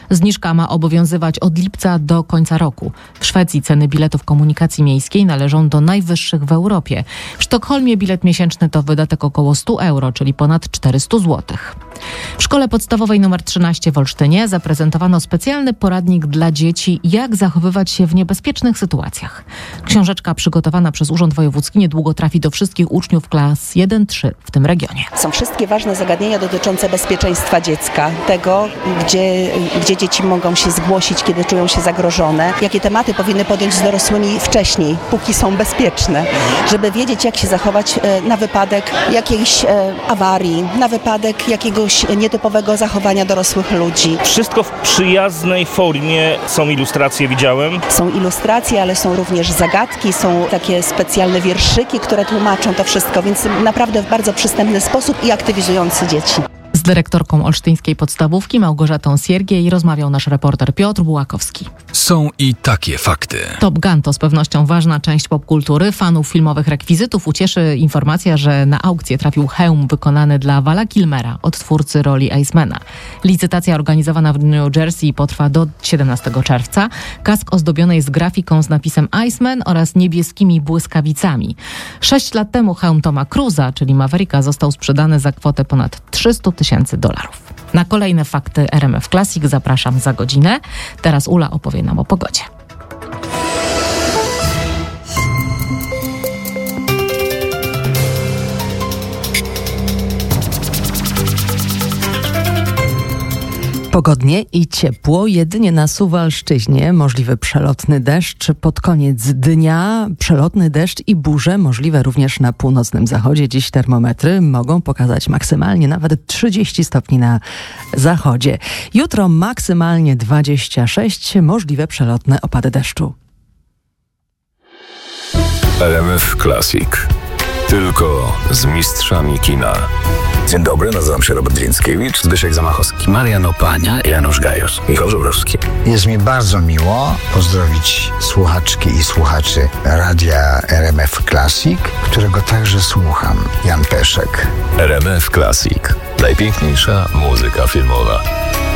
Zniżka ma obowiązywać od lipca do końca roku. W Szwecji ceny biletów komunikacji miejskiej należą do najwyższych w Europie. W Sztokholmie bilet miesięczny to wydatek około 100 euro, czyli ponad 400 zł. W szkole podstawowej nr 13 w Olsztynie zaprezentowano specjalny poradnik dla dzieci, jak zachowywać się w niebezpiecznych sytuacjach. Książeczka przygotowana przez Urząd Wojewódzki niedługo trafi do wszystkich uczniów klas 1-3 w tym regionie. Są wszystkie ważne zagadnienia dotyczące bezpieczeństwa dziecka, tego, gdzie dzieci mogą się zgłosić, kiedy czują się zagrożone, jakie tematy powinny podjąć z dorosłymi wcześniej, póki są bezpieczne, żeby wiedzieć, jak się zachować na wypadek jakiejś awarii, na wypadek jakiegoś nietypowego zachowania dorosłych ludzi. Wszystko w przyjaznej formie. Są ilustracje, widziałem. Są ilustracje, ale są również zagadki, są takie specjalne wierszyki, które tłumaczą to wszystko, więc naprawdę w bardzo przystępny sposób i aktywizujący dzieci. Z dyrektorką olsztyńskiej podstawówki Małgorzatą Siergiej rozmawiał nasz reporter Piotr Bułakowski. Są i takie fakty. Top Gun to z pewnością ważna część popkultury. Fanów filmowych rekwizytów ucieszy informacja, że na aukcję trafił hełm wykonany dla Vala Kilmera, odtwórcy roli Icemana. Licytacja organizowana w New Jersey potrwa do 17 czerwca. Kask ozdobiony jest grafiką z napisem Iceman oraz niebieskimi błyskawicami. 6 lat temu hełm Toma Cruza, czyli Mavericka, został sprzedany za kwotę ponad $300 000. Na kolejne fakty RMF Classic zapraszam za godzinę. Teraz Ula opowie nam o pogodzie. Pogodnie i ciepło, jedynie na Suwalszczyźnie możliwy przelotny deszcz. Pod koniec dnia przelotny deszcz i burze możliwe również na północnym zachodzie. Dziś termometry mogą pokazać maksymalnie nawet 30 stopni na zachodzie. Jutro maksymalnie 26, możliwe przelotne opady deszczu. RMF Classic. Tylko z mistrzami kina. Dzień dobry, nazywam się Robert Więckiewicz, Zbyszek Zamachowski, Marian Opania, Janusz Gajos, Michał Żubrowski. Jest mi bardzo miło pozdrowić słuchaczki i słuchaczy radia RMF Classic, którego także słucham. Jan Peszek. RMF Classic. Najpiękniejsza muzyka filmowa.